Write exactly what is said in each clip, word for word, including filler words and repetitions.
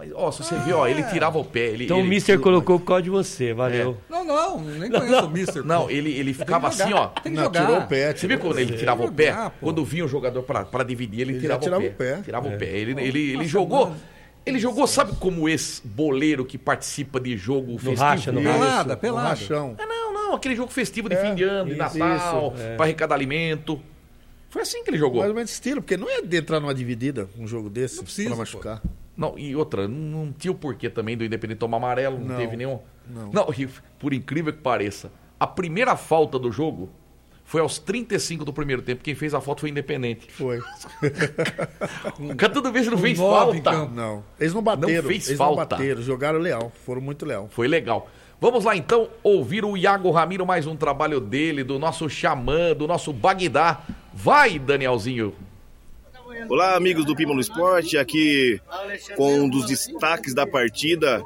Mas, ó, se você ah, vê, ó, é. ele tirava o pé. Ele, então ele, o mister ele, colocou o código de você, valeu. É. Não, não, nem conheço não, não. o mister. Não, ele, ele ficava assim, ó. Tem que jogar. Tirou o pé. Você viu quando ele tirava o pé? Jogar, quando vinha o jogador pra, pra dividir, ele, ele tirava, tirava o pé. O pé. Tirava é. o pé. Ele, ele, ele, ele jogou... Mano. Ele jogou, sabe como esse boleiro que participa de jogo no festivo? Racha, no pelada, pelada. Rachão. É, não, não, aquele jogo festivo de é, fim de ano, de Natal, é. para arrecadar alimento. Foi assim que ele jogou. Mais ou menos estilo, porque não é de entrar numa dividida, um jogo desse, não precisa, pra machucar. Pô. Não, e outra, não tinha o porquê também do Independente tomar amarelo, não, não teve nenhum... Não. não, e por incrível que pareça, a primeira falta do jogo foi aos trinta e cinco do primeiro tempo. Quem fez a falta foi o Independente. Foi. Toda vez não fez falta. Não. Eles não bateram. Não fez Eles falta. não bateram. Jogaram leal. Foram muito leal. Foi legal. Vamos lá então ouvir o Iago Ramiro, mais um trabalho dele, do nosso xamã, do nosso Bagdá. Vai, Danielzinho. Olá, amigos do Pima no Esporte. Aqui com um dos destaques da partida,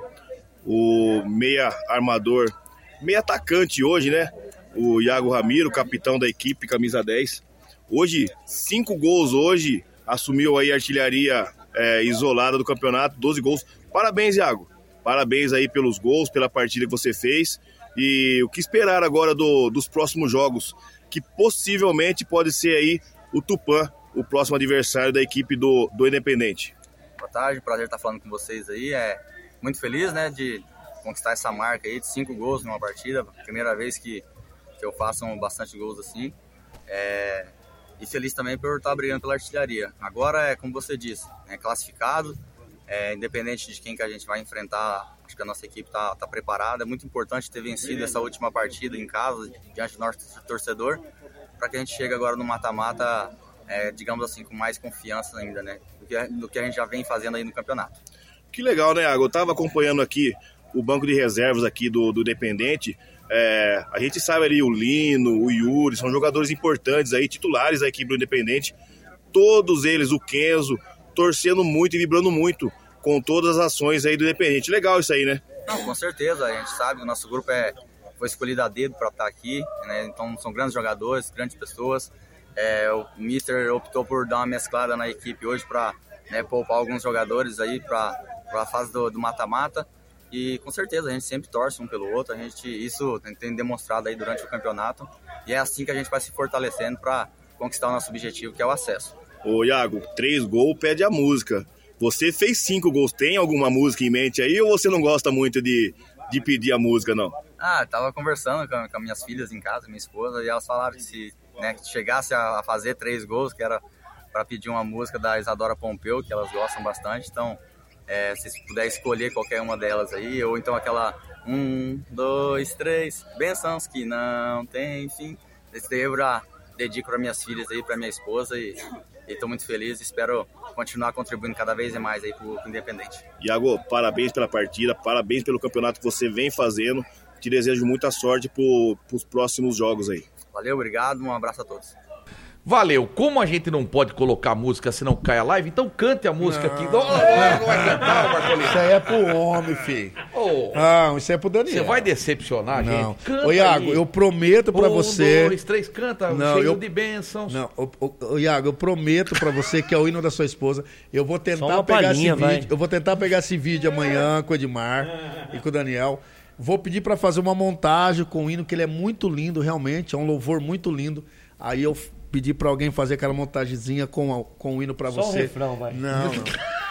o meia armador, meia atacante hoje, né? O Iago Ramiro, capitão da equipe, camisa dez. Hoje, cinco gols hoje, assumiu aí a artilharia é, isolada do campeonato, doze gols. Parabéns, Iago. Parabéns aí pelos gols, pela partida que você fez. E o que esperar agora do, dos próximos jogos, que possivelmente pode ser aí o Tupã, o próximo adversário da equipe do, do Independente. Boa tarde, prazer estar falando com vocês aí. É muito feliz, né, de conquistar essa marca aí de cinco gols numa partida. Primeira vez que que eu faço bastante gols assim, é... e feliz também por estar brigando pela artilharia. Agora, é como você disse, é classificado, é, independente de quem que a gente vai enfrentar, acho que a nossa equipe está tá preparada. É muito importante ter vencido essa última partida em casa, diante do nosso torcedor, para que a gente chegue agora no mata-mata, é, digamos assim, com mais confiança ainda, né, do que, do que a gente já vem fazendo aí no campeonato. Que legal, né, Iago? Eu estava acompanhando aqui o banco de reservas aqui do, do Independente. É, a gente sabe ali o Lino, o Yuri, são jogadores importantes aí, titulares da equipe do Independente. Todos eles, o Kenzo, torcendo muito e vibrando muito com todas as ações aí do Independente. Legal isso aí, né? Não, com certeza, a gente sabe que o nosso grupo é, foi escolhido a dedo para estar aqui, né? Então são grandes jogadores, grandes pessoas. É, o Mister optou por dar uma mesclada na equipe hoje para, né, poupar alguns jogadores aí para a fase do, do mata-mata. E com certeza a gente sempre torce um pelo outro, a gente, isso tem demonstrado aí durante o campeonato, e é assim que a gente vai se fortalecendo para conquistar o nosso objetivo, que é o acesso. Ô Iago, três gols pede a música. Você fez cinco gols, tem alguma música em mente aí ou você não gosta muito de, de pedir a música, não? Ah, tava conversando com, com minhas filhas em casa, minha esposa, e elas falaram que se, né, que chegasse a, a fazer três gols, que era para pedir uma música da Isadora Pompeu, que elas gostam bastante, então... É, se puder escolher qualquer uma delas aí, ou então aquela um, dois, três, bênçãos que não tem fim. Esse daí eu já dedico para minhas filhas aí, para minha esposa, e estou muito feliz, espero continuar contribuindo cada vez mais aí para o Independente. Iago, parabéns pela partida, parabéns pelo campeonato que você vem fazendo, te desejo muita sorte para os próximos jogos aí. Valeu, obrigado, um abraço a todos. Valeu. Como a gente não pode colocar música senão cai a live, então cante a música não, aqui. Não, não, não vai cantar, Marcolino. Isso aí é pro homem, filho. Oh, não, isso é pro Daniel. Você vai decepcionar, não. gente? Canta. Ô, Iago, aí. Eu prometo pra um, você... Um, dois, três, canta. Não, cheio eu... de bênçãos. Não, ô, ô, ô, Iago, eu prometo pra você que é o hino da sua esposa. Eu vou tentar pegar palhinha, esse vai. vídeo. Eu vou tentar pegar esse vídeo amanhã com o Edmar e com o Daniel. Vou pedir pra fazer uma montagem com o hino, que ele é muito lindo, realmente. É um louvor muito lindo. Aí eu... pedir pra alguém fazer aquela montagemzinha com, a, com o hino pra Só você. Só um refrão, vai. Não, não.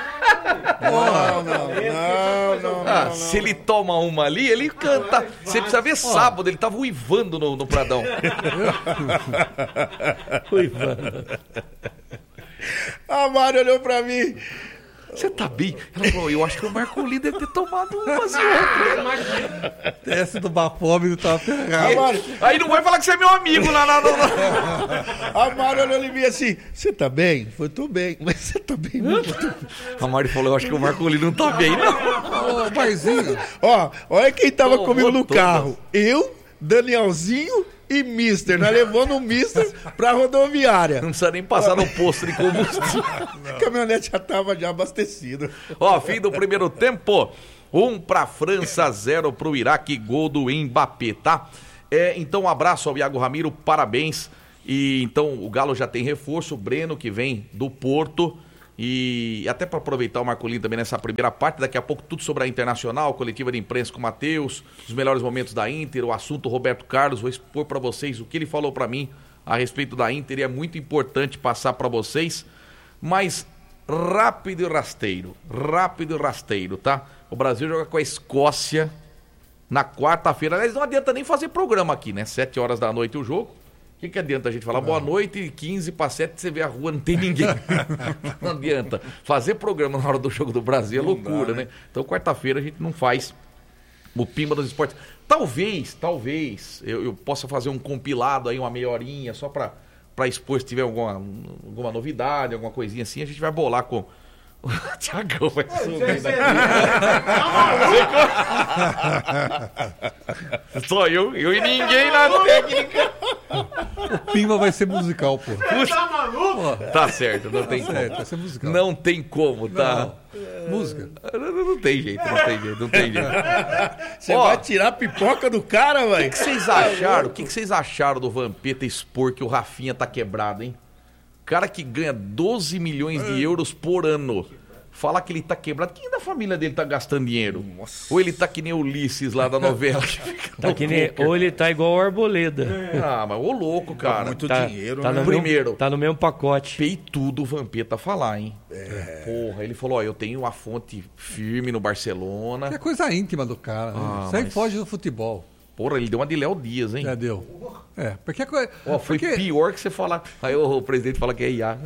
não, não, não, não, ah, não, se ele toma uma ali, ele canta. Você precisa ver sábado, ele tava uivando no, no Pradão. Uivando. A Mari olhou pra mim. Você tá bem? Ela falou, eu acho que o Marcolino deve ter tomado umas e outras. Desce do bafômetro, tá ferrado. Aí não vai falar que você é meu amigo lá na... A Mari olhou em mim assim, você tá bem? Foi, tô bem. Mas você tá bem mesmo? A Mari falou, eu acho que o Marcolino não tá bem, não. Ô, paizinho. Ó, olha quem tava Tomou comigo no todas. carro. Eu, Danielzinho e Mister. Nós levando o Mister pra rodoviária. Não precisa nem passar no posto de combustível. A caminhonete já tava já abastecida. Ó, fim do primeiro tempo. Um pra França, zero pro Iraque, gol do Mbappé, tá? É, então, um abraço ao Iago Ramiro, parabéns. E então o Galo já tem reforço, o Breno, que vem do Porto. E até para aproveitar o Marcolino também nessa primeira parte, daqui a pouco tudo sobre a Internacional, coletiva de imprensa com o Matheus, os melhores momentos da Inter, o assunto Roberto Carlos, vou expor para vocês o que ele falou para mim a respeito da Inter e é muito importante passar para vocês, mas rápido e rasteiro, rápido e rasteiro, tá? O Brasil joga com a Escócia na quarta-feira, aliás não adianta nem fazer programa aqui, né? Sete horas da noite o jogo. O que, que adianta a gente falar boa noite, quinze para sete, você vê a rua, não tem ninguém. Não adianta. Fazer programa na hora do jogo do Brasil é loucura, né? Então, quarta-feira a gente não faz o Pimba dos Esportes. Talvez, talvez, eu, eu possa fazer um compilado aí, uma meia horinha, só para para expor se tiver alguma, alguma novidade, alguma coisinha assim, a gente vai bolar com... O Thiagão vai sumir daqui. Só eu, eu e ninguém na técnica. O Pimba vai ser musical, pô. Tá maluco? Tá certo, não tem Tá como. certo, vai ser musical. Não tem como, tá? Não, música. Não, não, não tem jeito, não tem jeito, não tem jeito. Você Ó, vai tirar a pipoca do cara, O velho? que vocês acharam? O que que vocês acharam do Vampeta expor que o Rafinha tá quebrado, hein? Cara que ganha doze milhões de euros por ano. Fala que ele tá quebrado. Quem da família dele tá gastando dinheiro? Nossa. Ou ele tá que nem o Ulisses lá da novela. Que fica Tá no que nem, poker. ou ele tá igual o Arboleda. Ah, mas ô louco, cara. Muito Tá, dinheiro, tá né? no Primeiro. Mesmo, tá no mesmo pacote. Peitudo o Vampeta falar, hein? É. Porra, ele falou, ó, eu tenho uma fonte firme no Barcelona. É coisa íntima do cara. Né? Ah, Isso aí mas- foge do futebol. Porra, ele deu uma de Léo Dias, hein? Já deu. É, porque... é coi- Ó, foi porque... pior que você falar. Aí o, o presidente fala que é I A.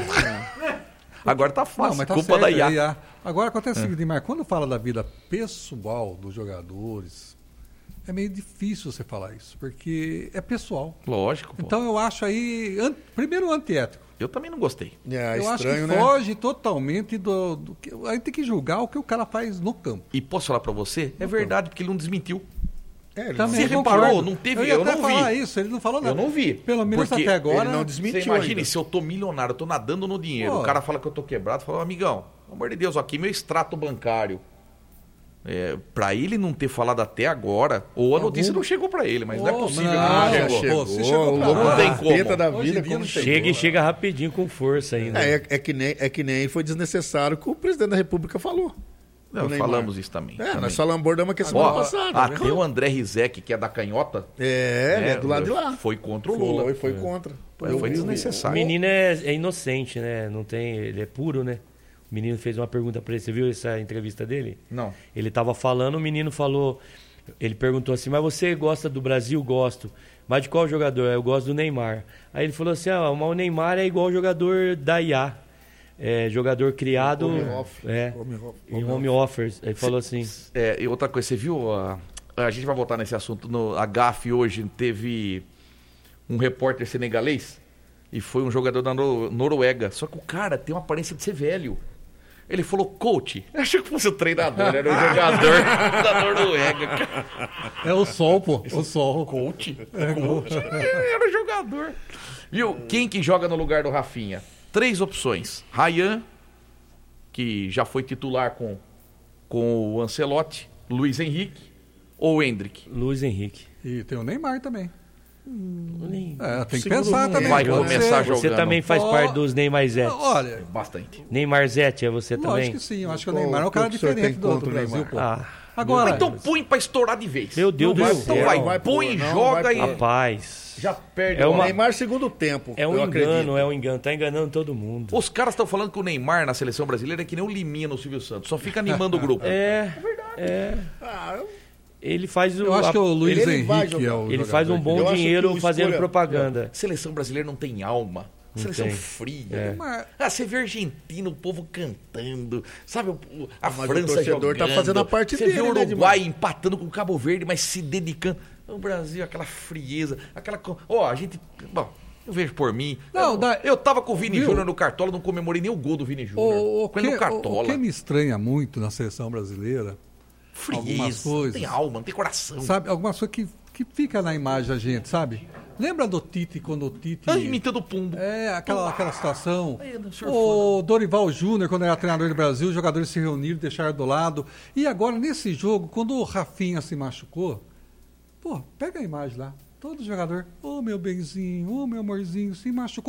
Agora tá fácil, Não, mas tá culpa certo, da I A. é I A. Agora acontece o seguinte, Mar, quando fala da vida pessoal dos jogadores, é meio difícil você falar isso, porque é pessoal. Lógico, pô. Então eu acho aí, an- primeiro antiético. Eu também não gostei. É, eu acho que estranho, né? foge totalmente do, do que... A gente tem que julgar o que o cara faz no campo. E posso falar pra você? É verdade, porque ele não desmentiu. É, ele Também Você concordo. reparou? Não teve- Eu ia eu até não falar vi. isso, ele não falou nada. Eu não vi. Pelo menos Porque até agora. ele não Você desmentiu imagina, ainda. se eu tô milionário, eu tô nadando no dinheiro, Pô. o cara fala que eu tô quebrado, fala, amigão, pelo amor de Deus, aqui meu extrato bancário. É, pra ele não ter falado até agora, ou a notícia não chegou pra ele, mas não é Oh, possível não, que já não chegou. chegou. Se chegou o pra louco nós. Não tem Vampeta como. da Hoje vida, em dia como não chegou. Chega e chega rapidinho com força ainda. É, é, que nem, é que nem foi desnecessário o que o presidente da República falou. Não, O Neymar. falamos isso também. É, também. nós falamos abordamos aqui semana Ó, passada. até o André Rizek, que é da canhota, É, né, é do lado de lá. foi contra o Lula. Foi, foi contra. Foi, Eu foi vi, O desnecessário. menino é, é inocente, né? Não tem, ele é puro, né? O menino fez uma pergunta pra ele. Você viu essa entrevista dele? Não. Ele tava falando, o menino falou... Ele perguntou assim, mas você gosta do Brasil? Gosto. Mas de qual jogador? Eu gosto do Neymar. Aí ele falou assim, ah, mas o Neymar é igual o jogador da I A. É, jogador criado Home office. é, Home office. em home office. Ele falou assim... É, e outra coisa, você viu? A, a gente vai voltar nesse assunto. No, a G A F hoje teve um repórter senegalês e foi um jogador da Nor- Noruega. Só que o cara tem uma aparência de ser velho. Ele falou, coach. Eu achei que fosse o treinador, era o jogador da Noruega. cara. É o sol, pô. O sol. Coach? Coach. Era o jogador. Viu? Quem que joga no lugar do Rafinha? Três opções. Ryan, que já foi titular com, com o Ancelotti, Luiz Henrique ou Hendrick. Luiz Henrique. E tem o Neymar também. Nem- É, tem que Segundo pensar não também. vai pode começar ser. a Você jogando. também faz Ó, parte dos Neymarzetes. Olha, Bastante. Neymarzete é você lógico também? que sim. Eu acho que o Qual- Neymar é um cara qual que o senhor diferente tem do, do contra o Brasil, Neymar? pô. Ah, Agora, Então põe pra estourar de vez. meu Deus Não do vai- céu. Então vai, vai põe, pôr, não, joga vai e pôr. Rapaz, já perde. É o uma- O Neymar segundo tempo. é um eu engano, acredito. é um engano. Tá enganando todo mundo. Os caras estão falando que o Neymar na seleção brasileira é que nem o Liminha no Silvio Santos. Só fica animando o grupo. É, é. Ah, eu- Ele faz o. eu acho que o Luiz ele vai Henrique jogar. é o Ele jogador faz um que- bom Eu acho dinheiro que o fazendo escolha- propaganda. Seleção brasileira não tem alma. Não Seleção tem. fria. É. Mas- Ah, você vê argentino, o povo cantando. Sabe, o- o- a Mas o França torcedor jogando. tá fazendo a parte você dele, vê o né, Uruguai empatando com o Cabo Verde, mas se dedicando. O Brasil, aquela frieza, aquela... co- Ó, a gente... Bom, eu vejo por mim. Não, eu, dá- eu tava com o Vini Viu? Júnior no Cartola, não comemorei nem o gol do Vini Júnior. O, o, Com que, ele no o, Cartola. o que me estranha muito na seleção brasileira, algumas Frieza, não coisas. tem alma, não tem coração. sabe, algumas coisas que, que fica na imagem da gente, sabe? Lembra do Tite, quando o Tite... Ah, imitando o Pumbo. É, aquela, aquela situação. Ai, o senhor O Dorival Júnior, quando era treinador do Brasil, os jogadores se reuniram, deixaram do lado. E agora, nesse jogo, quando o Rafinha se machucou, pô, pega a imagem lá. Todo jogador, ô meu benzinho, ô meu amorzinho, se machucou.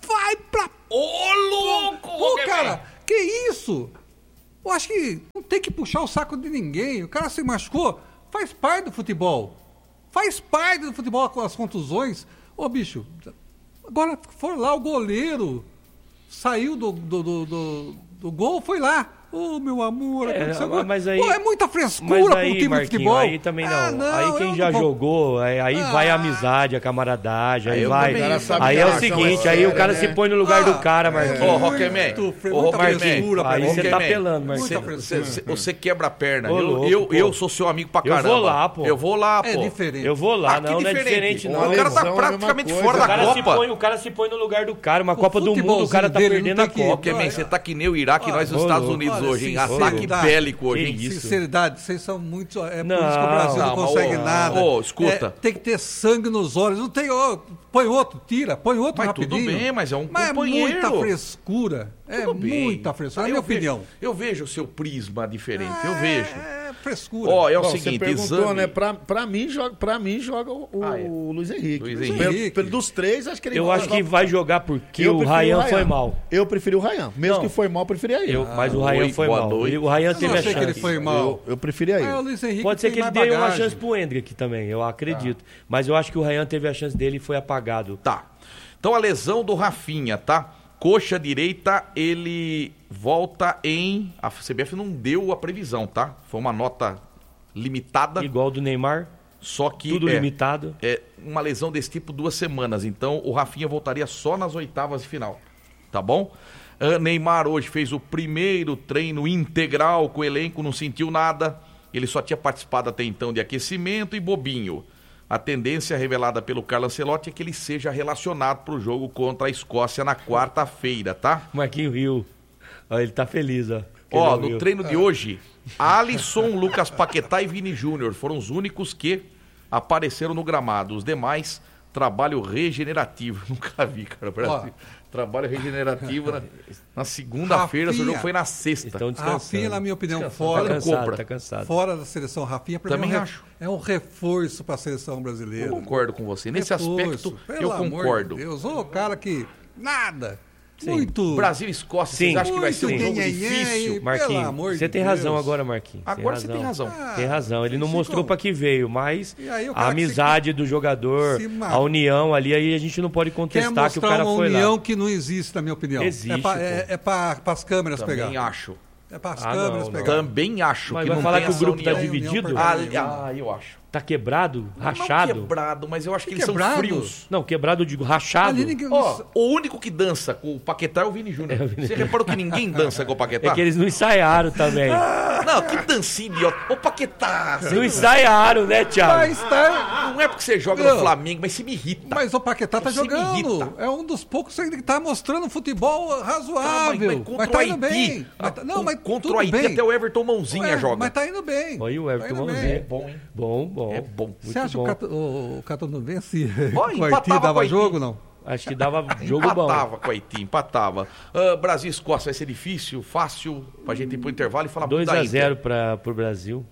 vai pra... Ô, louco! Pô, cara, que isso? Eu acho que não tem que puxar o saco de ninguém. O cara se machucou, faz parte do futebol. Faz parte do futebol com as contusões. Ô, bicho, agora foi lá o goleiro, saiu do, do, do, do, do gol, foi lá. Ô, oh, meu amor, é, mas aí, pô, é muita frescura aí, pro time de futebol. Aí também não. Ah, não aí quem já não jogou, aí, aí ah, vai a amizade, a camaradagem, aí, aí vai. Aí é o seguinte, é aí sério, o cara né? se põe no lugar ah, do cara, Marquinhos. Ô, Roqueman, ô, Marquinhos, aí você tá apelando, Marquinhos. Você quebra a perna. Ô, eu, louco, eu, eu sou seu amigo pra caramba. Eu vou lá, pô. Eu vou lá, pô. É diferente. Eu vou lá, não, não é diferente, não. O cara tá praticamente fora da Copa. O cara se põe no lugar do cara, uma Copa do Mundo, o cara tá perdendo a Copa. Roqueman, você tá que nem o Iraque e nós nos Estados Unidos hoje, hein? Ataque bélico hoje, hein? Sinceridade, vocês são muito. É não, por isso que o Brasil não, não consegue ó, nada. Ô, escuta. É, tem que ter sangue nos olhos. Não tem. Ó, põe outro, tira, põe outro mas rapidinho. Tudo bem, mas é um mas companheiro. É muita frescura. É tudo muita bem. frescura, é a minha vejo, opinião. Eu vejo o seu prisma diferente, é, eu vejo. É frescura. Ó, é o Bom, seguinte, você perguntou, exame... né? Pra, pra, mim, joga, pra mim, joga o, ah, é. o Luiz Henrique. Luiz Henrique. Henrique. Pelo, dos três, acho que ele Eu vai acho que vai jogar porque o Ryan foi mal. Eu preferi o Ryan. Mesmo não. que foi mal, eu preferia ele. Eu, mas o Ryan Oi, foi mal. Noite. O Ryan teve a chance. Que ele foi mal. Eu, eu preferia ele. Ah, o Luiz Henrique Pode ser que ele dê bagagem. uma chance pro Hendrick também, eu acredito. Ah. Mas eu acho que o Ryan teve a chance dele e foi apagado. Tá. Então a lesão do Rafinha, tá? Coxa direita, ele volta em... A C B F não deu a previsão, tá? Foi uma nota limitada. Igual do Neymar. Só que tudo é, limitado. É uma lesão desse tipo duas semanas. Então o Rafinha voltaria só nas oitavas de final. Tá bom? Uh, Neymar hoje fez o primeiro treino integral com o elenco, não sentiu nada. Ele só tinha participado até então de aquecimento e bobinho. A tendência revelada pelo Carlo Ancelotti é que ele seja relacionado para o jogo contra a Escócia na quarta-feira, tá? Marquinhos riu. Ó, ele tá feliz, ó. Ó, no treino de hoje, Alisson, Lucas Paquetá e Vini Júnior foram os únicos que apareceram no gramado. Os demais, trabalho regenerativo. Nunca vi, cara, Brasil. Ó, trabalho regenerativo na, na segunda-feira, o jogo foi na sexta. Estão descansando. Rafinha, na minha opinião, descansando. fora, tá cansado, tá cansado. fora da seleção. Rafinha, pra Também mim, é um, acho. é um reforço para a seleção brasileira. Eu concordo com você. Nesse reforço, aspecto, pelo eu amor concordo. De Deus, ô cara que nada. Sim. Muito. Brasil e Escócia, Sim. vocês acham que vai ser um Muito jogo nhenhenhen, difícil? Marquinhos, você tem Deus. razão agora, Marquinhos. Agora tem você tem razão. Ah, tem razão. Ele não sim, mostrou como? para que veio, mas aí, a amizade se... do jogador, a união ali, aí a gente não pode contestar que o cara uma foi lá. união que não existe, na minha opinião. Existe, É para é, é pra, as câmeras Também pegar. Também acho. É para as Ah, câmeras não, pegar. Também acho. Mas que vai não falar tem que o essa grupo tá união. dividido? Ah, ah, eu acho. Tá quebrado? Rachado? Não quebrado, mas eu acho que, que eles quebrado? são frios. Não, quebrado, eu digo rachado. Ali ninguém... Ó, o único que dança com o Paquetá é o Vini Júnior. É, Vini... Você reparou que ninguém dança com o Paquetá? É que eles não ensaiaram também. Ah, não, que dancinha idiota. Ô, Paquetá! Não, não ensaiaram, né, Thiago? Mas tá... Não é porque você joga não. no Flamengo, mas se me irrita. Mas o Paquetá tá você jogando. É um dos poucos ainda que tá mostrando futebol razoável. Tá, mas, mas contra mas tá o indo Haiti. bem. Mas tá... Não, mas contra o Haiti bem. até o Everton Mãozinha Ué, joga. Mas tá indo bem. Olha o Everton tá Mãozinha. É bom, hein? Bom, bom. É bom. Você acha bom. que o Catanuvense oh, com o Haiti dava jogo, não? Acho que dava jogo empatava bom. Empatava com o Haiti, empatava. Uh, Brasil e Escócia vai ser difícil, fácil, pra gente ir pro intervalo e falar dois a zero para pro Brasil.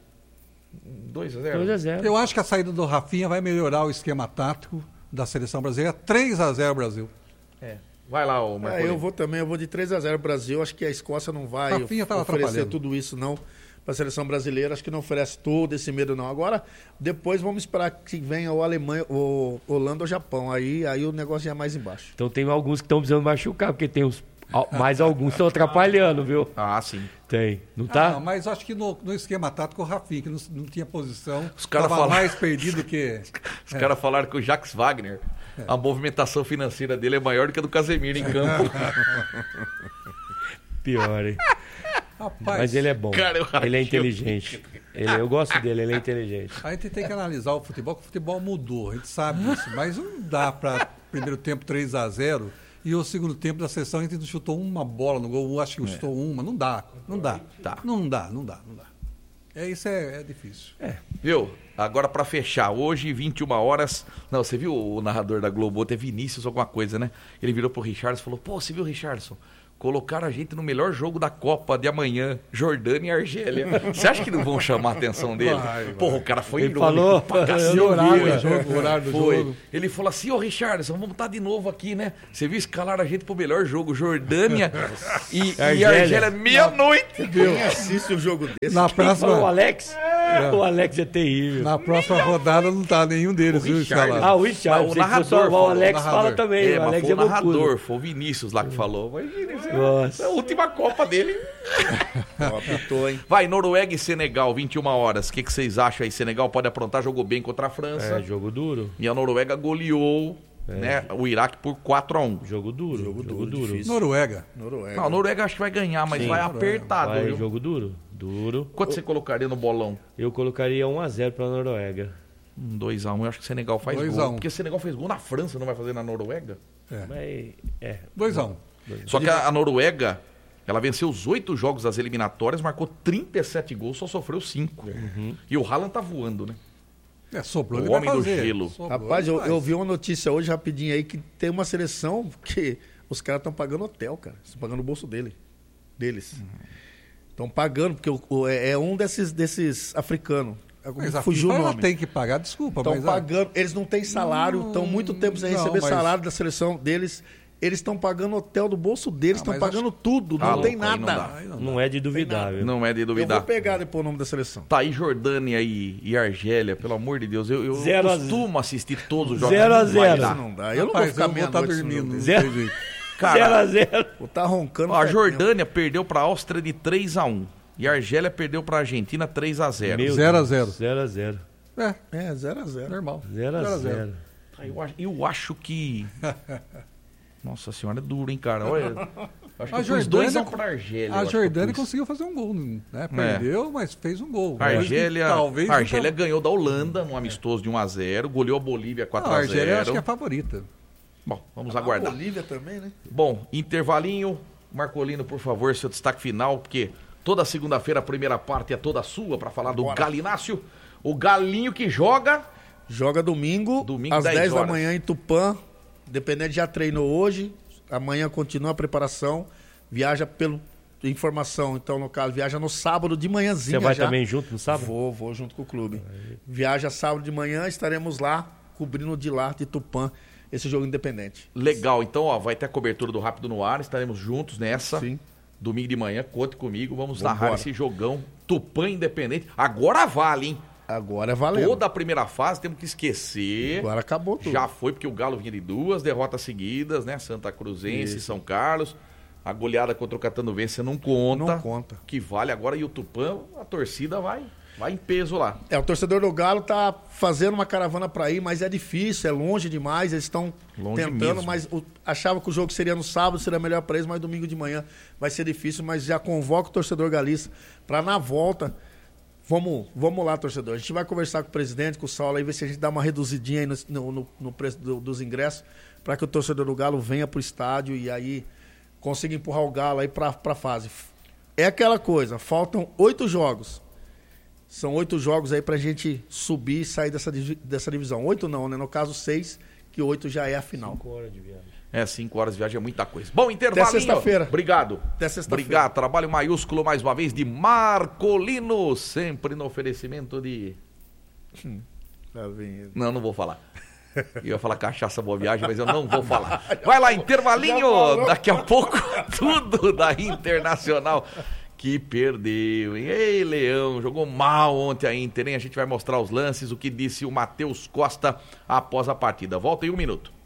dois a zero? dois a zero. Eu acho que a saída do Rafinha vai melhorar o esquema tático da seleção brasileira. três a zero Brasil. É. Vai lá, ô Marco. É, eu vou também, eu vou de três a zero Brasil. Acho que a Escócia não vai Rafinha tava oferecer tudo isso, não. Para a seleção brasileira, acho que não oferece todo esse medo, não. Agora, depois vamos esperar que venha o Alemanha, o Holanda ou Japão. Aí, aí o negócio já é mais embaixo. Então tem alguns que estão precisando machucar, porque tem os, mais alguns que estão atrapalhando, viu? Ah, sim. Tem. Não tá? Ah, não, mas acho que no, no esquema tático o Rafinha, que não, não tinha posição, os cara estava falaram... mais perdido que... Os é. caras falaram que o Jacques Wagner, é. a movimentação financeira dele é maior do que a do Casemiro em campo. Pior, hein? Rapaz, mas ele é bom, cara, ele é inteligente. Ele, eu gosto dele, ele é inteligente. A gente tem que analisar o futebol, que o futebol mudou, a gente sabe disso, mas não dá para primeiro tempo três a zero e o segundo tempo da seleção a gente chutou uma bola no gol, acho que é. chutou uma, não dá, não dá, tá. não dá, não dá, não dá. É, isso é, é difícil. É. Viu? Agora para fechar, hoje vinte e uma horas, não, você viu o narrador da Globo, até Vinícius alguma coisa, né? Ele virou pro Richardson e falou, pô, você viu o Richardson? Colocaram a gente no melhor jogo da Copa de amanhã, Jordânia e Argélia. Você acha que não vão chamar a atenção dele? Vai, vai. Porra, o cara foi ele falou, pra cacete. O horário do jogo, o horário do foi. jogo. Ele falou assim, ô Richardson, vamos estar de novo aqui, né? Você viu escalar a gente pro melhor jogo, Jordânia e, e Argélia, meia-noite. Quem assiste um jogo desse? Na próxima... O Alex... É. O Alex é terrível. Na próxima rodada não tá nenhum deles, viu, escalado. Ah, o Richard. O narrador. O Alex fala também. É, o Alex foi é o narrador, foi o Vinícius lá que falou. Nossa. A última Copa dele. Apitou, hein? Vai, Noruega e Senegal, vinte e uma horas. O que, que vocês acham aí? Senegal pode aprontar, jogou bem contra a França. É, jogo duro. E a Noruega goleou é. né, o Iraque por quatro a um. Jogo duro. Jogo, jogo duro. duro. Noruega. Noruega. Não, a Noruega acho que vai ganhar, mas Sim, vai apertado. Vai, viu? Jogo duro. Duro. Quanto eu... você colocaria no bolão? Eu colocaria um a zero pra Noruega. Um dois a um, eu acho que o Senegal faz dois gol. a um. Porque o Senegal fez gol na França, não vai fazer na Noruega? É. Mas, é. dois a um. Só que a, a Noruega, ela venceu os oito jogos das eliminatórias, marcou trinta e sete gols, só sofreu cinco. Uhum. E o Haaland tá voando, né? É, sobrou, o ele homem vai do fazer. gelo. Sobrou, Rapaz, eu, eu vi uma notícia hoje rapidinho aí que tem uma seleção que os caras estão pagando hotel, cara. Estão pagando o bolso dele, deles. Estão uhum. pagando, porque o, o, é, é um desses, desses africanos. Mas a fugiu FIFA o nome. Tem que pagar, desculpa. Estão mas pagando, eles não têm salário, estão muito tempo sem não, receber mas... salário da seleção deles. Eles estão pagando hotel do bolso deles, estão pagando acho... tudo, não ah, tem louco, nada. Não, não, não é de duvidar, viu? Não é de duvidar. Eu vou pegar depois o nome da seleção. Tá aí Jordânia e, e Argélia, pelo amor de Deus. Eu, eu zero costumo a... assistir todos os jogos. zero a zero. Não, não dá. Eu não Rapaz, vou ficar meia-noite dormindo. zero a zero. Vou estar roncando. A Jordânia tempo. perdeu para a Áustria de três a um. E a Argélia perdeu para a Argentina três a zero. zero a zero. zero a zero. É, é zero a zero. Normal. zero a zero. Eu acho, eu acho que... Nossa senhora, é duro, hein, cara? Olha, acho que os dois vão pra Argélia. A Jordânia conseguiu fazer um gol, né? Perdeu, é. mas fez um gol. A Argélia, talvez a Argélia ganhou da Holanda num amistoso de um a zero, goleou a Bolívia quatro a zero. A Argélia eu acho que é a favorita. Bom, vamos a aguardar. A Bolívia também, né? Bom, intervalinho. Marcolino, por favor, seu destaque final, porque toda segunda-feira a primeira parte é toda sua para falar do Bora. Galinácio. O galinho que joga... Joga domingo, domingo às dez da manhã em Tupã. Independente já treinou hoje, amanhã continua a preparação, viaja pelo informação, então no caso, viaja no sábado de manhãzinha. Você vai já. também junto no sábado? Vou, vou junto com o clube. Aí. Viaja sábado de manhã, estaremos lá, cobrindo de lá, de Tupã, esse jogo independente. Legal, então ó, vai ter a cobertura do Rápido no Ar, estaremos juntos nessa. Sim. Domingo de manhã, conte comigo, vamos, vamos narrar embora. Esse jogão, Tupã Independente. Agora vale, hein? Agora valeu. Toda a primeira fase temos que esquecer. Agora acabou tudo. Já foi, porque o Galo vinha de duas derrotas seguidas, né? Santa Cruzense e São Carlos. A goleada contra o Catanduvense não conta. Não conta. Que vale agora. E o Tupã, a torcida vai, vai em peso lá. É, o torcedor do Galo tá fazendo uma caravana para ir, mas é difícil, é longe demais. Eles estão tentando, mesmo. mas o, achava que o jogo seria no sábado, seria melhor para eles, mas domingo de manhã vai ser difícil. Mas já convoca o torcedor galista para na volta... Vamos, vamos lá, torcedor. A gente vai conversar com o presidente, com o Saulo, aí ver se a gente dá uma reduzidinha aí no, no, no preço do, dos ingressos, para que o torcedor do Galo venha para o estádio e aí consiga empurrar o Galo aí para a fase. É aquela coisa, faltam oito jogos. São oito jogos aí para a gente subir e sair dessa, dessa divisão. Oito não, né? No caso, seis, que oito já é a final. Cinco horas de viagem. É, cinco horas de viagem é muita coisa. Bom, intervalinho. Até sexta-feira. Obrigado. Até sexta-feira. Obrigado. Trabalho maiúsculo mais uma vez de Marcolino, sempre no oferecimento de... Hum, tá bem. Não, não vou falar. Eu ia falar cachaça boa viagem, mas eu não vou falar. Vai lá, intervalinho. Daqui a pouco, tudo da Internacional. Que perdeu, hein? Ei, Leão, jogou mal ontem a Inter, hein? A gente vai mostrar os lances, o que disse o Matheus Costa após a partida. Volta em um minuto.